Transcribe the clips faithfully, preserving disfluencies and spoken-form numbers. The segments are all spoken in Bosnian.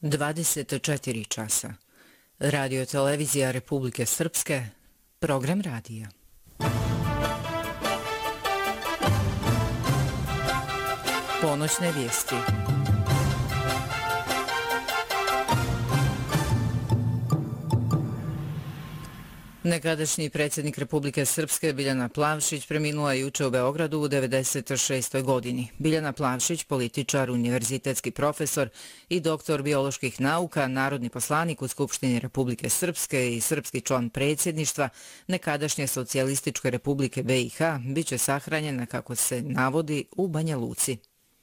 dvadeset četiri časa. Radio televizija Republike Srpske, program radija. Ponoćne vijesti. Nekadašnji predsjednik Republike Srpske Biljana Plavšić preminula je juče u Beogradu u devedeset šestoj godini. Biljana Plavšić, političar, univerzitetski profesor i doktor bioloških nauka, narodni poslanik u Skupštini Republike Srpske i srpski član predsjedništva nekadašnje Socijalističke Republike B i H, bit će sahranjena, kako se navodi, u Banja Luci.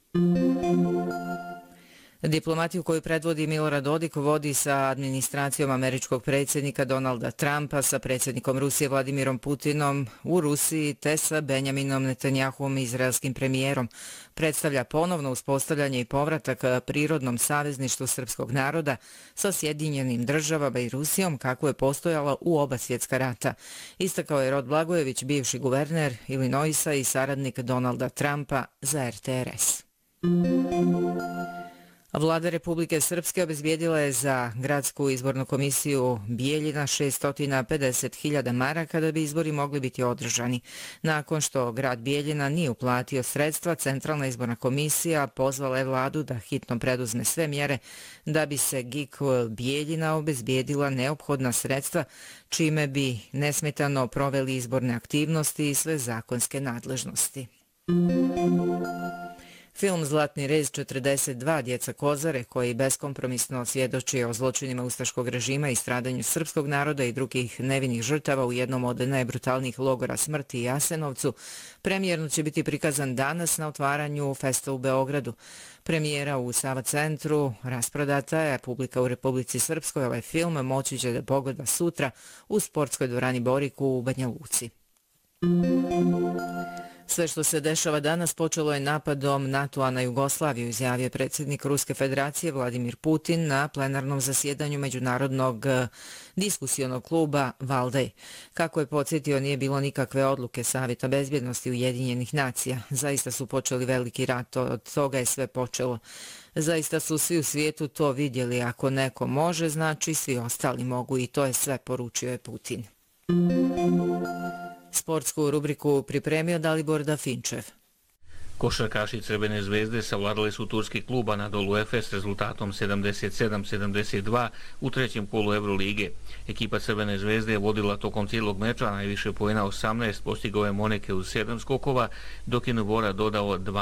Diplomatiju koju predvodi Milorad Dodik vodi sa administracijom američkog predsjednika Donalda Trumpa, sa predsjednikom Rusije Vladimirom Putinom u Rusiji te sa Benjaminom Netanjahuom, izraelskim premijerom. Predstavlja ponovno uspostavljanje i povratak prirodnom savezništvu srpskog naroda sa Sjedinjenim državama i Rusijom kako je postojala u oba svjetska rata. Istakao je Rod Blagojević, bivši guverner Illinoisa i saradnik Donalda Trumpa za R T R S. Vlada Republike Srpske obezbijedila je za gradsku izbornu komisiju Bijeljina šessto pedeset hiljada maraka da bi izbori mogli biti održani. Nakon što grad Bijeljina nije uplatio sredstva, Centralna izborna komisija pozvala je vladu da hitno preduzme sve mjere da bi se G I K Bijeljina obezbijedila neophodna sredstva, čime bi nesmetano proveli izborne aktivnosti i sve zakonske nadležnosti. Film Zlatni rez četrdeset dva Djeca Kozare, koji beskompromisno svjedoči o zločinima ustaškog režima i stradanju srpskog naroda i drugih nevinih žrtava u jednom od najbrutalnijih logora smrti i Jasenovcu, premijerno će biti prikazan danas na otvaranju festa u Beogradu. Premijera u Sava centru rasprodata je, publika u Republici Srpskoj ovaj film moći će da pogleda sutra u sportskoj dvorani Boriku u Banja Luci. Sve što se dešava danas počelo je napadom NATO-a na Jugoslaviju, izjavio predsjednik Ruske federacije Vladimir Putin na plenarnom zasjedanju Međunarodnog diskusionog kluba Valdej. Kako je podsjetio, nije bilo nikakve odluke Savjeta bezbjednosti Ujedinjenih nacija. Zaista su počeli veliki rat, od toga je sve počelo. Zaista su svi u svijetu to vidjeli, ako neko može, znači svi ostali mogu, i to je sve, poručio je Putin. Sportsku rubriku pripremio Dalibor Dafinčev. Košarkaši Crvene zvezde savladali su turski klub Anadolu Efes s rezultatom sedamdeset sedam sedamdeset dva u trećem kolu Evrolige. Ekipa Crvene zvezde je vodila tokom cijelog meča, najviše poena osamnaest, postigao je Moneke uz sedam skokova, dok je Novora dodao dvanaest